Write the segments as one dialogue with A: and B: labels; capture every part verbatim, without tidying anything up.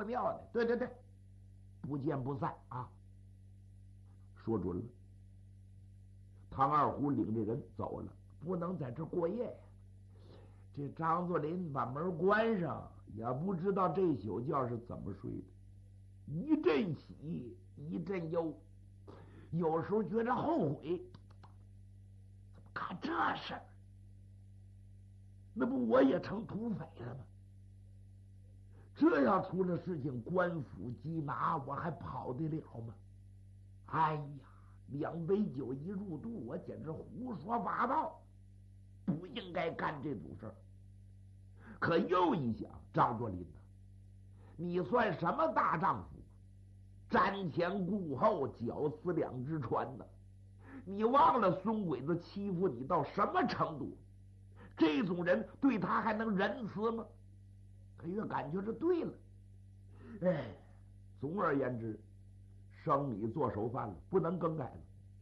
A: 庙呢。对对对，不见不散啊！说准了。唐二虎领着人走了，不能在这过夜呀。这张作霖把门关上，也不知道这宿觉是怎么睡的，一阵喜一阵忧，有时候觉着后悔，怎么干这事儿？那不我也成土匪了吗？这要出了事情，官府缉拿，我还跑得了吗？哎呀，两杯酒一入肚，我简直胡说八道，不应该干这种事儿。可又一想，张作霖呐，你算什么大丈夫？瞻前顾后，绞死两只船呢？你忘了孙鬼子欺负你到什么程度？这种人对他还能仁慈吗？他越感觉这对了。哎，总而言之，生米做熟饭了，不能更改了。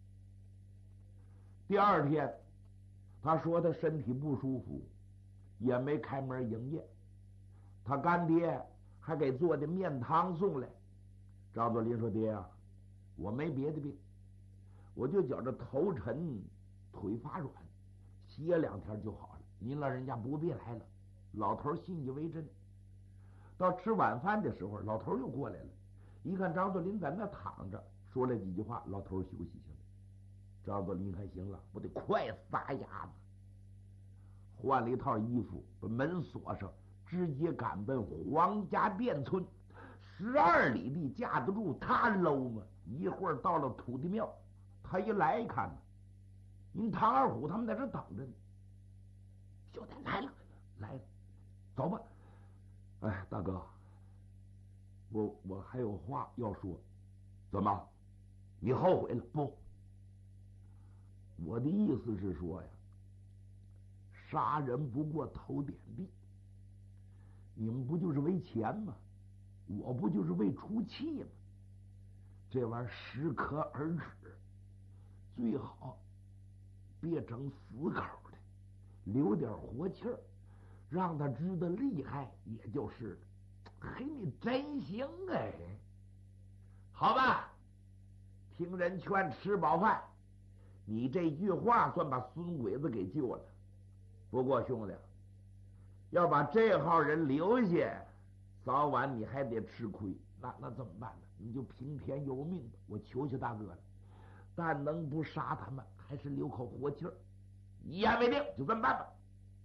A: 第二天，他说他身体不舒服，也没开门营业。他干爹还给做的面汤送来。张作霖说：“爹啊，我没别的病，我就觉着头沉，腿发软，歇两天就好了。您老人家不必来了。”老头信以为真。到吃晚饭的时候，老头又过来了，一看张作霖在那躺着，说了几句话，老头休息去了。张作霖看行了，我得快撒丫子，换了一套衣服，把门锁上，直接赶奔黄家店村。十二里地架得住他搂吗？一会儿到了土地庙，他一来一看呢，您唐二虎他们在这等着呢。兄弟来了来了，走吧。哎，大哥，我我还有话要说。怎么？你后悔了？不，我的意思是说呀，杀人不过头点地，你们不就是为钱吗？我不就是为出气吗？这玩意儿适可而止，最好别整死口的，留点活气儿，让他知道厉害，也就是了。嘿，你真行哎！好吧，听人劝，吃饱饭。你这句话算把孙鬼子给救了。不过兄弟，要把这号人留下，早晚你还得吃亏。那那怎么办呢？你就听天由命吧。我求求大哥了，但能不杀他们，还是留口活气儿。一言为定，就这么办吧。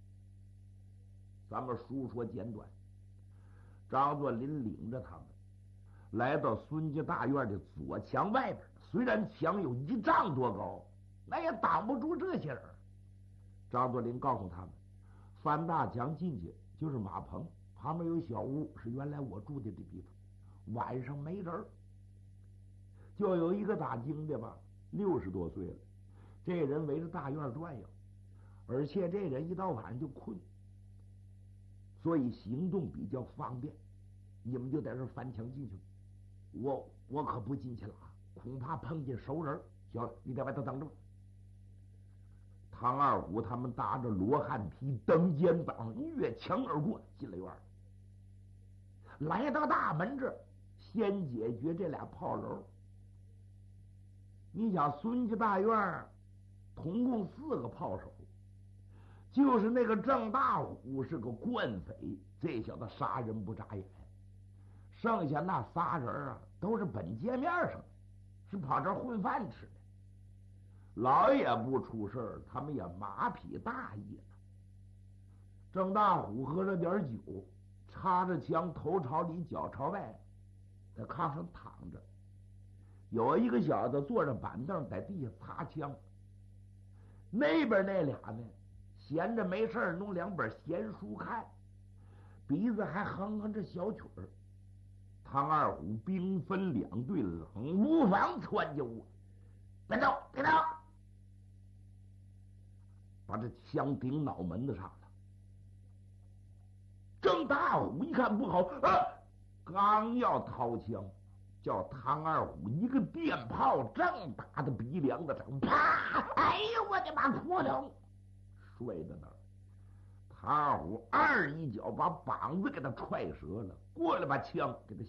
A: 咱们书说简短，张作霖领着他们来到孙家大院的左墙外边，虽然墙有一丈多高，那也挡不住这些人。张作霖告诉他们，翻大墙进去就是马棚，旁边有小屋，是原来我住的的地方。晚上没人，就有一个打更的吧，六十多岁了，这人围着大院转悠，而且这人一到晚上就困，所以行动比较方便。你们就在这翻墙进去，我我可不进去了啊，恐怕碰见熟人。行了，你在外头等着吧。唐二虎他们搭着罗汉皮，蹬肩膀，越墙而过，进了院。来到大门这儿，先解决这俩炮楼。你想孙家大院统共四个炮手，就是那个郑大虎是个惯匪，这小子杀人不眨眼。剩下那仨人啊，都是本街面上的，是跑这儿混饭吃的。老也不出事儿，他们也马匹大意了。郑大虎喝了点酒，插着枪，头朝里脚朝外，在炕上躺着。有一个小子坐着板凳在地下擦枪，那边那俩呢，闲着没事弄两本闲书看，鼻子还哼哼着小曲儿。唐二虎兵分两队，冷无妨窜进屋，别动别动，把这枪顶脑门子上了。郑大虎一看不好，啊，刚要掏枪，叫唐二虎一个电炮正打的鼻梁子上，啪！哎呦我的妈，窟窿摔在那儿。唐二虎二一脚把膀子给他踹折了，过来把枪给他